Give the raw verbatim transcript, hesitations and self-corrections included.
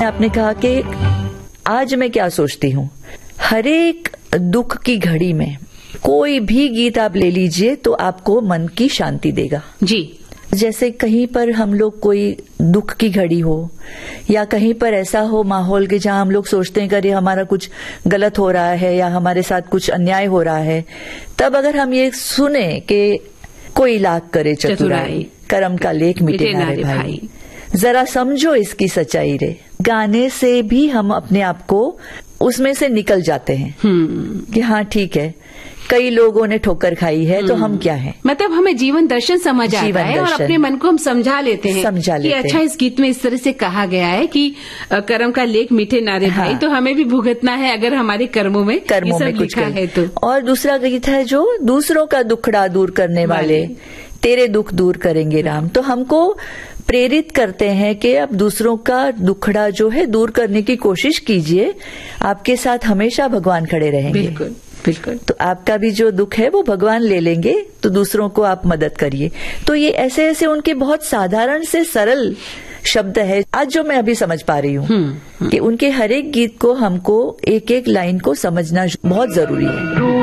आपने कहा कि आज मैं क्या सोचती हूँ, हर एक दुख की घड़ी में कोई भी गीत आप ले लीजिए तो आपको मन की शांति देगा। जी। जैसे कहीं पर हम लोग कोई दुख की घड़ी हो या कहीं पर ऐसा हो माहौल के जहां हम लोग सोचते हैं कि अरे हमारा कुछ गलत हो रहा है या हमारे साथ कुछ अन्याय हो रहा है, तब अगर हम ये सुने कि कोई लाख करे चतुराई, कर्म का लेख मिटे ना रे भाई, जरा समझो इसकी सच्चाई रे, गाने से भी हम अपने आप को उसमें से निकल जाते हैं कि हाँ ठीक है, कई लोगों ने ठोकर खाई है तो हम क्या हैं। मतलब हमें जीवन दर्शन समझ आता है और अपने मन को हम समझा लेते हैं समझा लेते कि अच्छा इस गीत में इस तरह से कहा गया है कि कर्म का लेख मीठे नारे हाँ। भाई, तो हमें भी भुगतना है अगर हमारे कर्मों में कर्मों में कुछ है तो। और दूसरा गीत है जो दूसरों का दुखड़ा दूर करने वाले, तेरे दुख दूर करेंगे राम, तो हमको प्रेरित करते हैं कि अब दूसरों का दुखड़ा जो है दूर करने की कोशिश कीजिए, आपके साथ हमेशा भगवान खड़े रहेंगे। बिल्कुल बिल्कुल। तो आपका भी जो दुख है वो भगवान ले लेंगे, तो दूसरों को आप मदद करिए। तो ये ऐसे ऐसे उनके बहुत साधारण से सरल शब्द है आज जो मैं अभी समझ पा रही हूँ कि उनके हर एक गीत को हमको एक एक लाइन को समझना बहुत जरूरी है।